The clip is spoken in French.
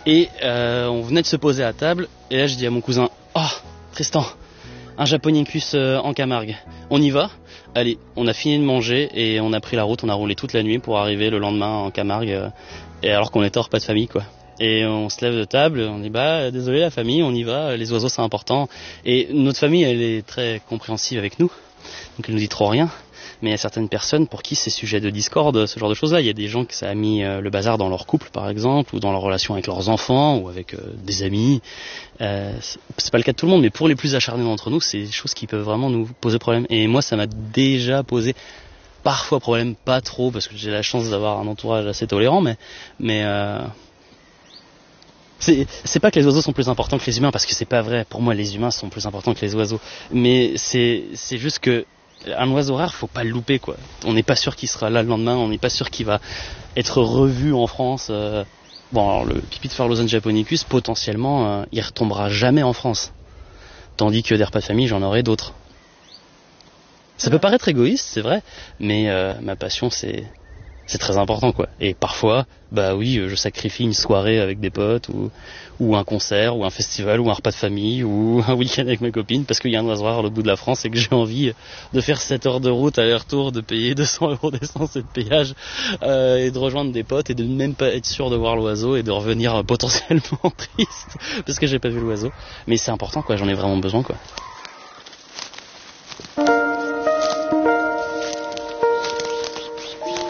Et on venait de se poser à table, et là je dis à mon cousin, oh Tristan, un Japonicus en Camargue, on y va? Allez, on a fini de manger et on a pris la route, on a roulé toute la nuit pour arriver le lendemain en Camargue, et alors qu'on était hors repas de famille quoi. Et on se lève de table, on dit désolé la famille, on y va, les oiseaux c'est important. Et notre famille elle est très compréhensive avec nous, donc elle nous dit trop rien. Mais il y a certaines personnes pour qui c'est sujet de discorde, ce genre de choses-là. Il y a des gens que ça a mis le bazar dans leur couple, par exemple, ou dans leur relation avec leurs enfants, ou avec des amis. C'est pas le cas de tout le monde, mais pour les plus acharnés d'entre nous, c'est des choses qui peuvent vraiment nous poser problème. Et moi, ça m'a déjà posé parfois problème, pas trop, parce que j'ai la chance d'avoir un entourage assez tolérant, mais c'est pas que les oiseaux sont plus importants que les humains, parce que c'est pas vrai. Pour moi, les humains sont plus importants que les oiseaux. Mais c'est juste que un oiseau rare, faut pas le louper quoi. On n'est pas sûr qu'il sera là le lendemain, on n'est pas sûr qu'il va être revu en France. Bon, alors le pipi de Pharloson japonicus, potentiellement, il retombera jamais en France. Tandis que des repas de famille, j'en aurai d'autres. Ça peut paraître égoïste, c'est vrai, mais ma passion, c'est très important quoi. Et parfois, oui, je sacrifie une soirée avec des potes ou un concert ou un festival ou un repas de famille ou un week-end avec ma copine parce qu'il y a un oiseau rare à l'autre bout de la France et que j'ai envie de faire 7 heures de route aller-retour, de payer 200 € d'essence et de péage et de rejoindre des potes et de même pas être sûr de voir l'oiseau et de revenir potentiellement triste parce que j'ai pas vu l'oiseau. Mais c'est important quoi, j'en ai vraiment besoin quoi.